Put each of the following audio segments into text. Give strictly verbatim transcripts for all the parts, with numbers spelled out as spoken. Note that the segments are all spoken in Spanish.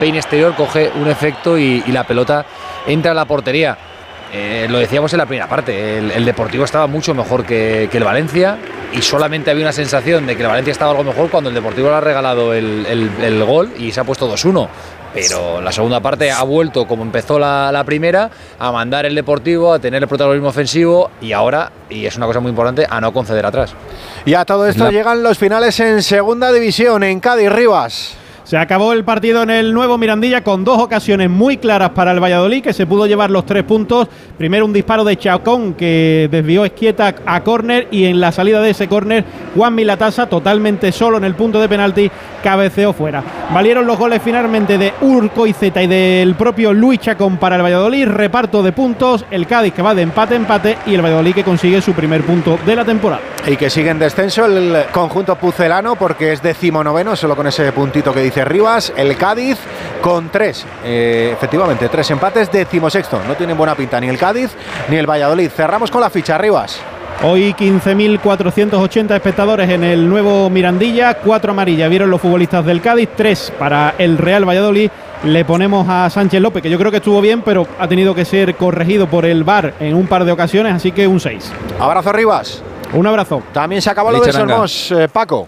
peine exterior coge un efecto y, y la pelota entra a la portería. Eh, lo decíamos en la primera parte, el, el Deportivo estaba mucho mejor que, que el Valencia y solamente había una sensación de que el Valencia estaba algo mejor cuando el Deportivo le ha regalado el, el, el gol y se ha puesto dos uno. Pero la segunda parte ha vuelto, como empezó la, la primera, a mandar el Deportivo, a tener el protagonismo ofensivo y ahora, y es una cosa muy importante, a no conceder atrás. Y a todo esto la... llegan los finales en Segunda División, en Cádiz, Rivas. Se acabó el partido en el nuevo Mirandilla con dos ocasiones muy claras para el Valladolid, que se pudo llevar los tres puntos. Primero un disparo de Chacón que desvió Esquieta a córner y en la salida de ese córner Juan Milatasa, totalmente solo en el punto de penalti, cabeceó fuera. Valieron los goles finalmente de Urcoizeta y del propio Luis Chacón para el Valladolid. Reparto de puntos, el Cádiz que va de empate a empate y el Valladolid que consigue su primer punto de la temporada. Y que sigue en descenso el conjunto pucelano porque es decimonoveno, solo con ese puntito que dice Rivas. El Cádiz con tres, eh, efectivamente, tres empates, decimosexto. No tienen buena pinta ni el Cádiz ni el Valladolid. Cerramos con la ficha, Rivas. Hoy quince mil cuatrocientos ochenta espectadores en el nuevo Mirandilla, cuatro amarillas vieron los futbolistas del Cádiz, tres para el Real Valladolid. Le ponemos a Sánchez López, que yo creo que estuvo bien, pero ha tenido que ser corregido por el V A R en un par de ocasiones, así que un seis. Abrazo, Rivas. Un abrazo. También se acabó lo de Somos, eh, Paco.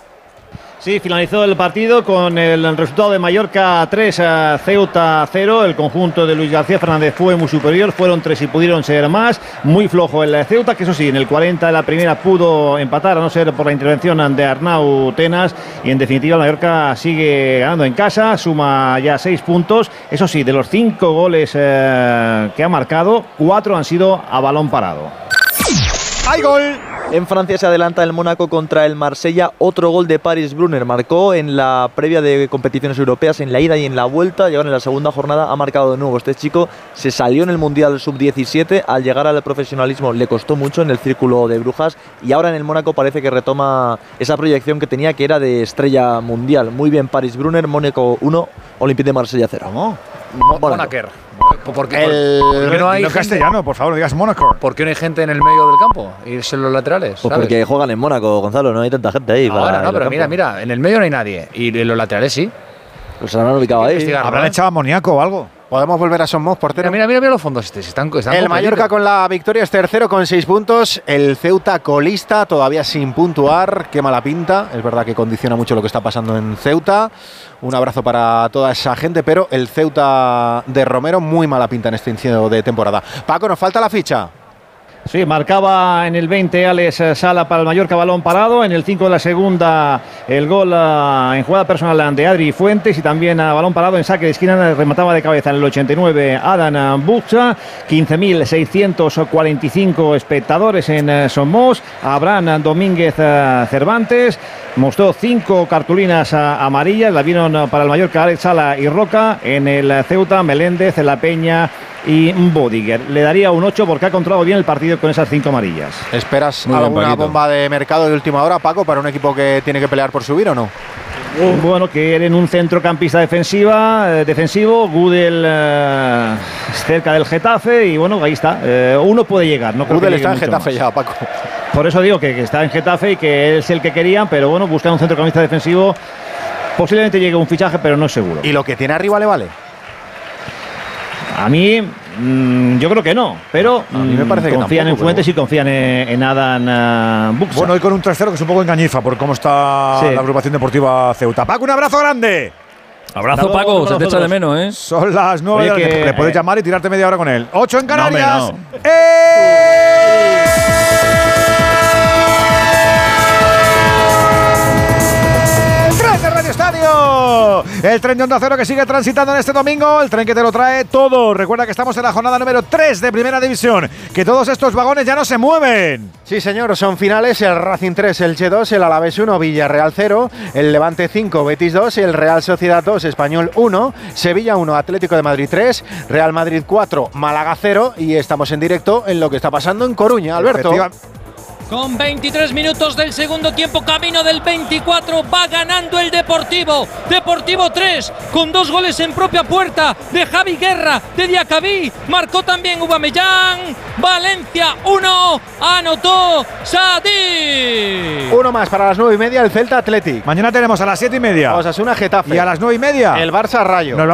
Sí, finalizó el partido con el resultado de Mallorca tres a Ceuta cero. El conjunto de Luis García Fernández fue muy superior, fueron tres y pudieron ser más. Muy flojo el Ceuta, que eso sí, en el cuarenta de la primera pudo empatar, a no ser por la intervención de Arnau Tenas. Y en definitiva, Mallorca sigue ganando en casa, suma ya seis puntos. Eso sí, de los cinco goles eh, que ha marcado, cuatro han sido a balón parado. ¡Hay gol! En Francia se adelanta el Mónaco contra el Marsella. Otro gol de Paris Brunner. Marcó en la previa de competiciones europeas, en la ida y en la vuelta. Y ahora en la segunda jornada ha marcado de nuevo. Este chico se salió en el Mundial sub diecisiete. Al llegar al profesionalismo le costó mucho en el círculo de Brujas. Y ahora en el Mónaco parece que retoma esa proyección que tenía, que era de estrella mundial. Muy bien Paris Brunner. Mónaco uno, Olympique de Marsella cero. ¿Cómo? Mónaco. ¿Por qué, el, por qué no hay no gente? Castellano, por favor, no digas Mónaco. ¿Por qué no hay gente en el medio del campo? Irse en los laterales. Pues ¿sabes? porque juegan en Mónaco, Gonzalo, no hay tanta gente ahí. Ahora para no, pero campo. mira, mira, en el medio no hay nadie. Y en los laterales sí. Pues se han ubicado ahí. Habrán echado amoníaco o algo. Podemos volver a Somos, portero. Mira, mira, mira los fondos. Este, están, están el completitos. Mallorca con la victoria es tercero con seis puntos. El Ceuta colista, todavía sin puntuar. Qué mala pinta. Es verdad que condiciona mucho lo que está pasando en Ceuta. Un abrazo para toda esa gente, pero el Ceuta de Romero, muy mala pinta en este inicio de temporada. Paco, nos falta la ficha. Sí, marcaba en el veinte Alex Sala para el Mallorca, balón parado. En el cinco de la segunda, el gol uh, en jugada personal de Adri Fuentes y también a uh, balón parado en saque de esquina, remataba de cabeza en el ochenta y nueve Adán Buxa. quince mil seiscientos cuarenta y cinco espectadores en uh, Somos. Abraham Domínguez uh, Cervantes mostró cinco cartulinas uh, amarillas, la vieron uh, para el Mallorca Alex Sala y Roca. En el uh, Ceuta, Meléndez, La Peña y Bodiger. Le daría un ocho porque ha controlado bien el partido con esas cinco amarillas. ¿Esperas Muy alguna bomba de mercado de última hora, Paco, para un equipo que tiene que pelear por subir o no? Bueno, que en un centrocampista defensiva, eh, defensivo, Gudel eh, cerca del Getafe y bueno, ahí está. Eh, uno puede llegar. No creo Gudel que está en mucho Getafe más. ya, Paco. Por eso digo que, que está en Getafe y que es el que querían, pero bueno, buscan un centrocampista defensivo. Posiblemente llegue un fichaje, pero no es seguro. ¿Y lo que tiene arriba le vale? A mí, mmm, yo creo que no, pero a mí me parece que confían tampoco, en Fuentes pero... y confían en, en Adán uh, Buxa. Bueno, hoy con un tres cero que es un poco engañifa por cómo está Sí. la agrupación deportiva Ceuta. Paco, un abrazo grande. Abrazo, Hasta luego, Paco, se te nosotros. echa de menos, ¿eh? Son las nueve, Oye, que, le puedes eh, llamar y tirarte media hora con él. ocho en Canarias. No, hombre, no. ¡Eh! ¡Tren de Radio Estadio! El tren de Onda Cero que sigue transitando en este domingo, el tren que te lo trae todo. Recuerda que estamos en la jornada número tres de Primera División, que todos estos vagones ya no se mueven. Sí, señor, son finales. El Racing tres, el Elche dos, el Alavés uno, Villarreal cero, el Levante cinco, Betis dos, el Real Sociedad dos, Español uno, Sevilla uno, Atlético de Madrid tres, Real Madrid cuatro, Málaga cero y estamos en directo en lo que está pasando en Coruña, Alberto. Efectiva- Con veintitrés minutos del segundo tiempo, camino del veinticuatro, va ganando el Deportivo. Deportivo tres, con dos goles en propia puerta de Javi Guerra, de Diacabí. Marcó también Aubameyang. Valencia uno, anotó Sadí. Uno más para las nueve y media, el Celta Athletic. Mañana tenemos a las siete y media Osasuna Getafe. y a las nueve y media El Barça Rayo. Nos